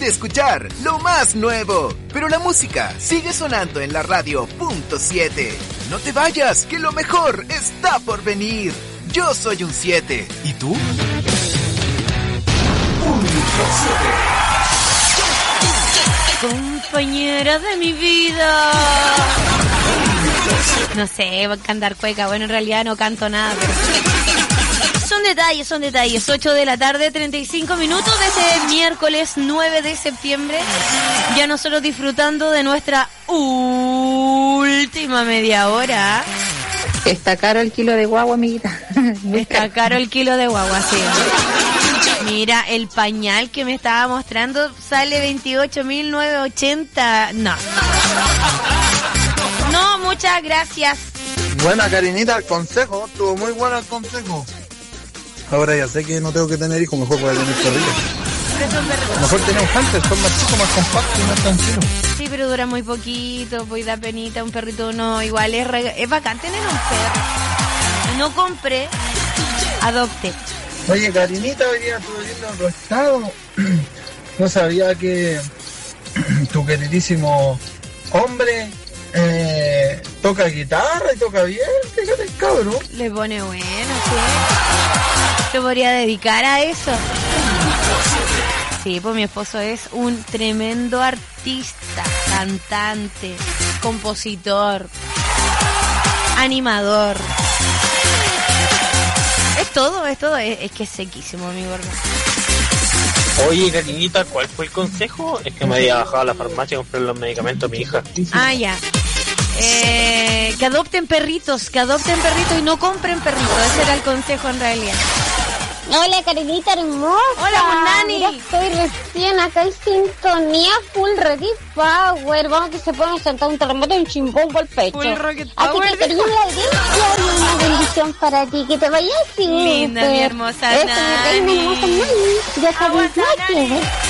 quiere escuchar lo más nuevo. Pero la música sigue sonando en la radio .7. No te vayas, que lo mejor está por venir. Yo soy un 7. ¿Y tú? Un 7. Compañera de mi vida. No sé, voy a cantar cueca. Bueno, en realidad no canto nada, pero... Son detalles. 8 de la tarde, 35 minutos de este miércoles 9 de septiembre. Ya nosotros disfrutando de nuestra última media hora. Está caro el kilo de guagua, amiguita. Está caro el kilo de guagua, sí. Mira, el pañal que me estaba mostrando sale 28.980. No, muchas gracias. Buena, Karinita, el consejo. Estuvo muy bueno el consejo. Ahora ya sé que no tengo que tener hijos, mejor voy a tener perritos. Mejor tener un hamster, son más chicos, más compactos y más tranquilos. Sí, pero dura muy poquito, pues da penita, un perrito no, igual es bacán tener un perro. No compré, adopte. Oye, Karinita, hoy día estuve viendo otro estado. No sabía que tu queridísimo hombre toca guitarra y toca bien. Fíjate, cabrón. Le pone bueno, sí. ¿Te podría dedicar a eso? Sí, pues mi esposo es un tremendo artista, cantante, compositor, animador. Es todo, es que es sequísimo, mi gordo. Oye, Karinita, ¿cuál fue el consejo? Es que me había bajado a la farmacia a comprar los medicamentos a mi hija. Ah, ya. Que adopten perritos y no compren perritos. Ese era el consejo en realidad. Hola, Karinita hermosa. Hola, Nani. Mira, estoy recién acá en sintonía, full ready power. Vamos que se pueden sentar un terremoto y un chimbón por el pecho. Full rocket Así power. que quería la audiencia y una bendición para ti. Que te vayas así. Linda, mi hermosa Eso, Nani. mi reina hermosa Nani. Ya sabes, Nani.